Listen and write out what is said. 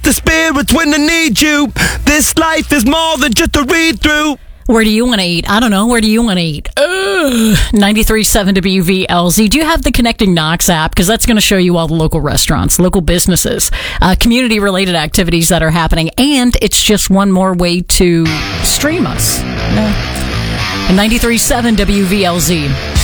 the spirits when I need you. This life is more than just a read-through. Where do you want to eat? I don't know. Where do you want to eat? 93.7 WVLZ. Do you have the Connecting Knox app? Because that's going to show you all the local restaurants, local businesses, community-related activities that are happening. And it's just one more way to stream us. 93.7 WVLZ.